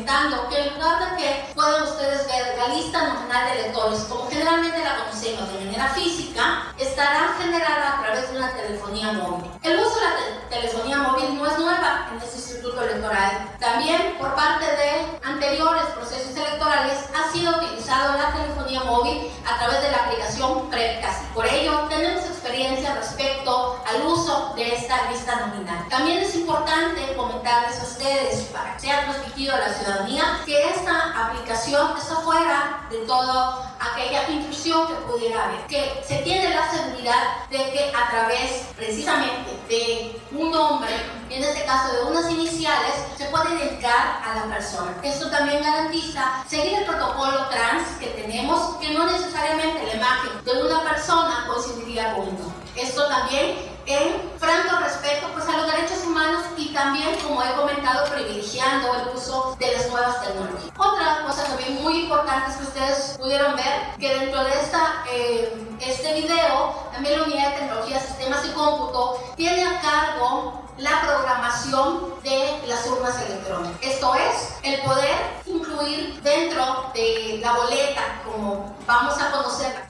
comentando que en lugar de que puedan ustedes ver la lista nominal de lectores, como generalmente la conocemos de manera física, estará generada a través de una telefonía móvil. El uso de la telefonía móvil no es nueva en este instituto electoral. También por parte de anteriores procesos electorales ha sido utilizado la telefonía móvil a través de la aplicación PREPCAS. Por ello, tenemos experiencia respecto al uso de esta lista nominal. También es importante comentarles a ustedes, para que sea transmitido a la ciudadanía, que esta aplicación está fuera de toda aquella intrusión que pudiera haber, que se tiene la seguridad de que a través precisamente de un nombre, en este caso de unas iniciales, se puede identificar a la persona. Esto también garantiza seguir el protocolo trans que tenemos, que no necesariamente la imagen de una persona coincidiría con un nombre. Esto también en franco respeto pues, a los derechos humanos y también, como he comentado, privilegiando el uso de las nuevas tecnologías. Otra cosa también muy importante es que ustedes pudieron ver que dentro de este video, también la Unidad de Tecnología, Sistemas y Cómputo tiene a cargo la programación de las urnas electrónicas. Esto es, el poder incluir dentro de la boleta, como vamos a conocerla.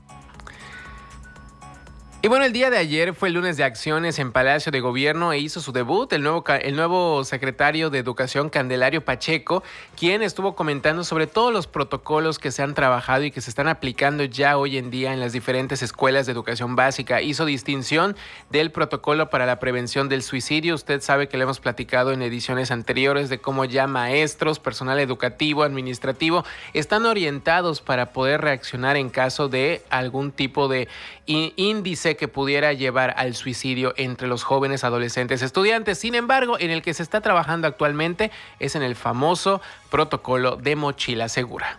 Y bueno, el día de ayer fue el lunes de acciones en Palacio de Gobierno e hizo su debut el nuevo secretario de Educación, Candelario Pacheco, quien estuvo comentando sobre todos los protocolos que se han trabajado y que se están aplicando ya hoy en día en las diferentes escuelas de educación básica. Hizo distinción del protocolo para la prevención del suicidio. Usted sabe que le hemos platicado en ediciones anteriores de cómo ya maestros, personal educativo, administrativo, están orientados para poder reaccionar en caso de algún tipo de índice que pudiera llevar al suicidio entre los jóvenes, adolescentes, estudiantes. Sin embargo, en el que se está trabajando actualmente es en el famoso protocolo de mochila segura.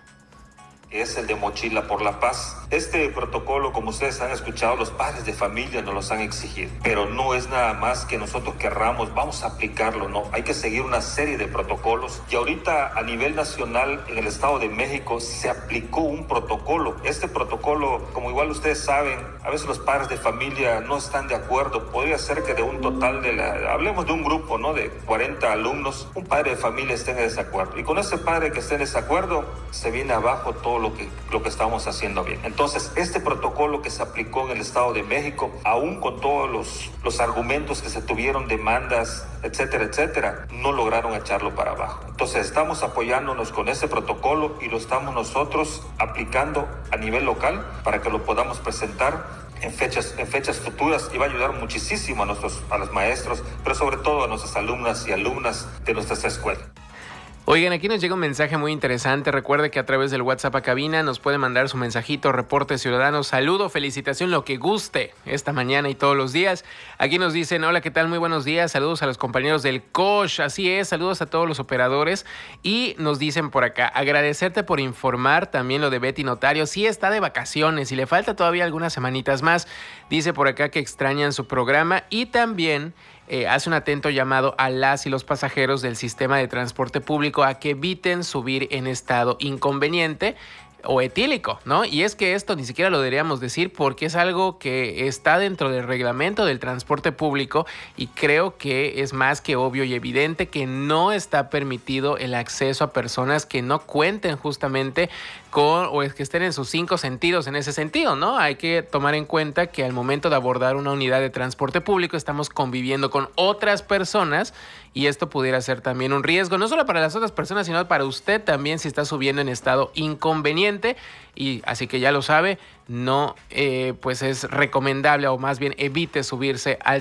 Es el de Mochila por la Paz. Este protocolo, como ustedes han escuchado, los padres de familia nos los han exigido, pero no es nada más que nosotros querramos, vamos a aplicarlo, no, hay que seguir una serie de protocolos y ahorita a nivel nacional en el Estado de México se aplicó un protocolo. Este protocolo, como igual ustedes saben, a veces los padres de familia no están de acuerdo, podría ser que de un total hablemos de un grupo, ¿no?, de 40 alumnos, un padre de familia esté en desacuerdo y con ese padre que esté en desacuerdo se viene abajo todo lo que estamos haciendo bien. Entonces, este protocolo que se aplicó en el Estado de México, aún con todos los argumentos que se tuvieron, demandas, etcétera, etcétera, no lograron echarlo para abajo. Entonces, estamos apoyándonos con ese protocolo y lo estamos nosotros aplicando a nivel local para que lo podamos presentar en fechas futuras y va a ayudar muchísimo a los maestros, pero sobre todo a nuestras alumnas y alumnas de nuestras escuelas. Oigan, aquí nos llega un mensaje muy interesante. Recuerde que a través del WhatsApp a cabina nos puede mandar su mensajito, reporte ciudadano, saludo, felicitación, lo que guste esta mañana y todos los días. Aquí nos dicen, hola, ¿qué tal? Muy buenos días, saludos a los compañeros del COSH, así es, saludos a todos los operadores. Y nos dicen por acá, agradecerte por informar también lo de Betty Notario. Sí está de vacaciones y le falta todavía algunas semanitas más. Dice por acá que extrañan su programa y también hace un atento llamado a las y los pasajeros del sistema de transporte público a que eviten subir en estado inconveniente o etílico, ¿no? Y es que esto ni siquiera lo deberíamos decir porque es algo que está dentro del reglamento del transporte público y creo que es más que obvio y evidente que no está permitido el acceso a personas que no cuenten justamente con o es que estén en sus 5 sentidos en ese sentido, ¿no? Hay que tomar en cuenta que al momento de abordar una unidad de transporte público estamos conviviendo con otras personas y esto pudiera ser también un riesgo, no solo para las otras personas, sino para usted también si está subiendo en estado inconveniente. Y así que ya lo sabe, no pues es recomendable o más bien evite subirse al